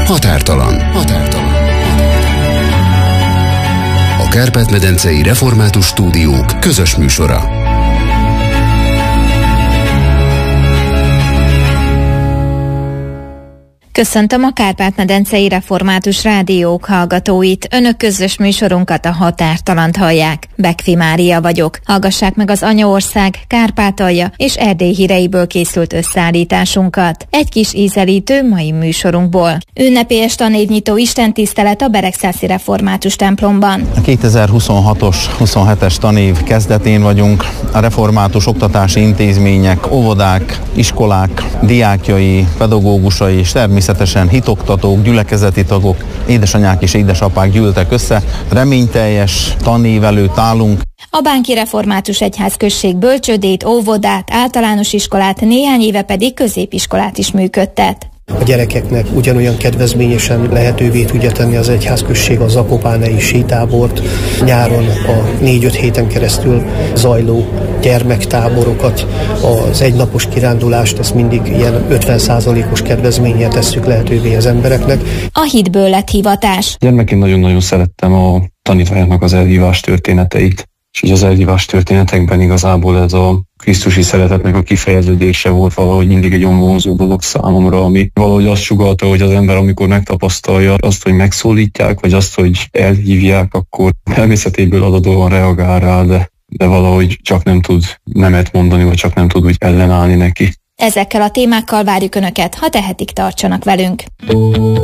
Határtalan. A Kárpát-medencei Református Stúdiók közös műsora. Köszöntöm a Kárpát-medencei Református Rádiók hallgatóit. Önök közös műsorunkat, a Határtalant hallják. Bekfi Mária vagyok. Hallgassák meg az Anyaország, Kárpátalja és Erdély híreiből készült összeállításunkat. Egy kis ízelítő mai műsorunkból. Ünnepélyes tanévnyitó istentisztelet a Beregszászi Református templomban. A 2026-os, 27-es tanév kezdetén vagyunk. A református oktatási intézmények, óvodák, iskolák, diákjai, pedagógusai és természetesen hitoktatók, gyülekezeti tagok, édesanyák és édesapák gyűltek össze. Reményteljes tanév előtt állunk. A Bánki Református Egyházközség bölcsődét, óvodát, általános iskolát, néhány éve pedig középiskolát is működtet. A gyerekeknek ugyanolyan kedvezményesen lehetővé tudja tenni az egyházközség a zakopánei sítábort, nyáron a 4-5 héten keresztül zajló gyermektáborokat, az egynapos kirándulást, azt mindig ilyen 50%-os kedvezménnyel tesszük lehetővé az embereknek. A hitből lett hivatás. Gyermekként nagyon-nagyon szerettem a tanítványoknak az elhívás történeteit. És így az elhívás történetekben igazából ez a krisztusi szeretetnek a kifejeződése volt valahogy mindig egy olyan vonzó dolog számomra, ami valahogy azt sugallta, hogy az ember, amikor megtapasztalja azt, hogy megszólítják, vagy azt, hogy elhívják, akkor természetéből adódóan reagál rá, de valahogy csak nem tud nemet mondani, vagy csak nem tud úgy ellenállni neki. Ezekkel a témákkal várjuk Önöket, ha tehetik, tartsanak velünk.